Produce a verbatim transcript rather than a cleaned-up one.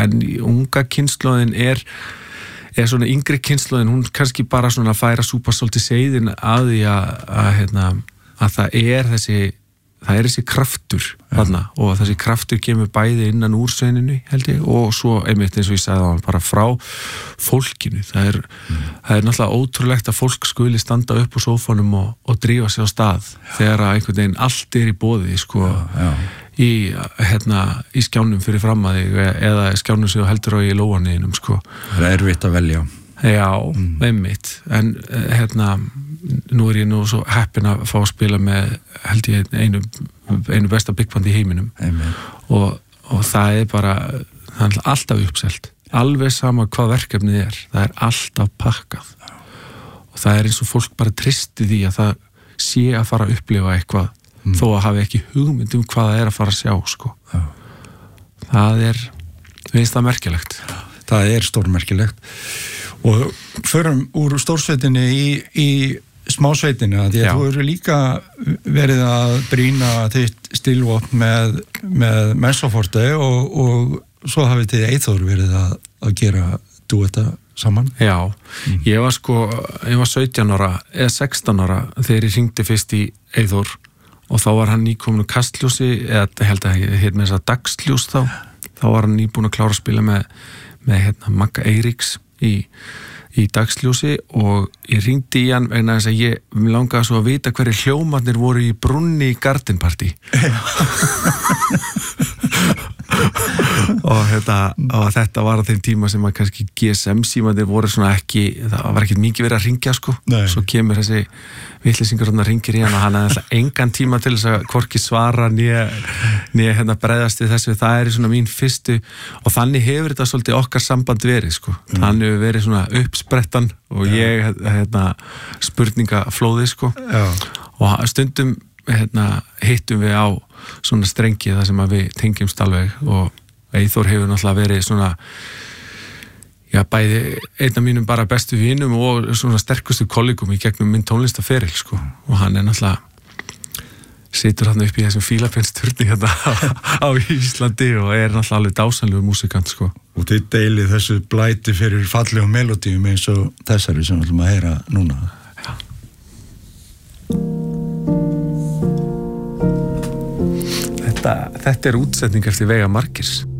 en unga kynslóðin er er svona yngri kynslóðin, hún kannski bara svona færa súpa svolítið seiðin að því að, að, hérna, að það er þessi það er þessi kraftur þarna og þessi kraftur kemur bæði innan úr sveininu held ég og svo einmitt eins og ég sagði það bara frá fólkinu það er, mm. það er náttúrulega ótrúlegt að fólk skuli standa upp úr sófanum og, og drífa sig á stað já. Þegar að einhvern veginn allt er í boði sko já, já. Í, hérna, í skjánum fyrir fram að þig eða skjánum sem þú heldur á í lóaniðinum sko. Það er erfitt að velja. Já, mm. einmitt. En hérna, nú er ég nú svo heppinn að fá að spila með held ég einu, einu besta bigband í heiminum. Og, og það er bara, það er alltaf uppselt. Alveg sama hvað verkefnið er. Það er alltaf pakkað. Og það er eins og fólk bara tristi því að það sé að fara að upplifa eitthvað Mm. þó að hafi ekki hugmynd um hvað það er að fara að sjá sko. Já. Það er veist það merkilegt. Það er stórmerkilegt og förum úr stórsveitinni í, í smásveitinni því að Já. Þú eru líka verið að brýna þitt stílvopn með, með Messoforte og, og svo hafið þið Eyþór verið að, að gera duetta saman. Já, mm. ég var sko ég var sautján ára eða sextán ára þegar ég hringdi fyrst í Eyþór og þá var hann nýkomin úr kastljósi eða held að heit með þess að dagsljós þá þá var hann nýbúin að klára að spila með, með hérna, Magga Eiríks í, í dagsljósi og ég hringdi í hann vegna þess að ég langaði svo að vita hverju hljómarnir voru í brunni í Garden Party og, hérna, og þetta var á þeim tíma sem að kannski G S M símandir voru svona ekki, það var ekki mikið verið að ringja sko, Nei. Svo kemur þessi vitleysingur hann að ringir í hann og hann hafði alltaf engan tíma til þess að hvorki svara nýja, nýja hérna bregðast við þessu, það er svona mín fyrstu og þannig hefur þetta svolítið okkar samband verið sko, mm. þannig hefur verið svona uppsprettan og Já. Ég hérna spurningaflóði sko Já. Og stundum hérna hittum við á svona strengi það sem að við tengjumst alveg og Eyþór hefur náttúrulega verið svona já, bæði einn af mínum bara bestu vinum og svona sterkustu kollegum í gegnum minn tónlistaferil sko og hann er náttúrulega situr hann upp í þessum fílapensturni hérna á, á Íslandi og er náttúrulega alveg dásanlegur músikant sko. Og þið deilið þessu blæti fyrir fallegum melodíum eins og þessari sem við ætlum að heyra núna. Já. Þetta, þetta er útsetning eftir Veiga Markirs.